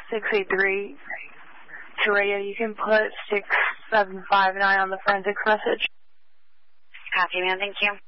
683 to radio. You can put 6759 on the forensics message. Copy, man. Thank you.